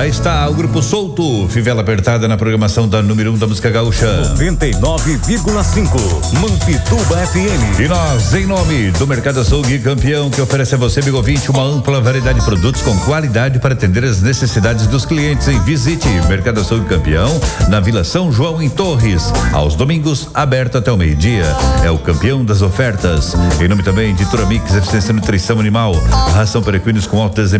Aí está o Grupo Solto, Fivela Apertada na programação da número 1 da música gaúcha. 99,5 Mampituba FM. E nós, em nome do Mercado Açougue Campeão, que oferece a você, amigo ouvinte, uma ampla variedade de produtos com qualidade para atender as necessidades dos clientes. E visite Mercado Açougue Campeão na Vila São João, em Torres. Aos domingos, aberto até o meio-dia. É o campeão das ofertas. Em nome também de Turamix, eficiência e nutrição animal. Ração para equinos com alto desempenho